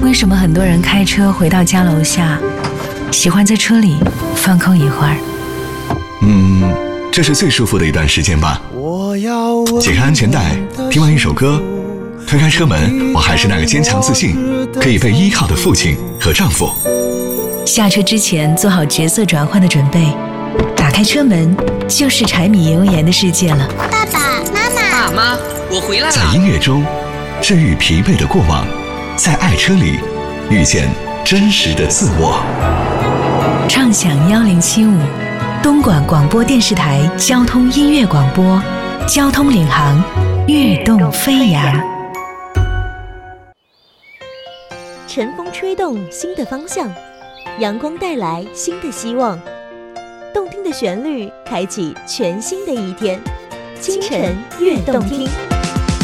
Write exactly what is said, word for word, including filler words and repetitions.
为什么很多人开车回到家楼下，喜欢在车里放空一会儿？ 嗯，这是最舒服的一段时间吧。解开安全带，听完一首歌，推开车门，我还是那个坚强自信、可以被依靠的父亲和丈夫。 下车之前做好角色转换的准备，打开车门就是柴米油盐的世界了。 爸爸妈妈， 爸妈，我回来了。 在音乐中治愈疲惫的过往，在爱车里遇见真实的自我。 畅享幺零七五，东莞广播电视台交通音乐广播，交通领航，跃动飞扬。 晨风吹动新的方向，阳光带来新的希望，动听的旋律开启全新的一天。清晨悦动听。